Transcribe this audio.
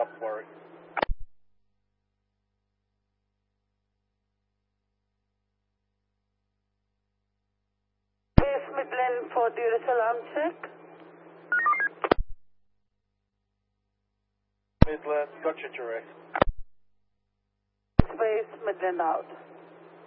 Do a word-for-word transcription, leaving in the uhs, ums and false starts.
Flurry. Space Midland for the alarm check. Midland, gotcha, direct. Space Midland out.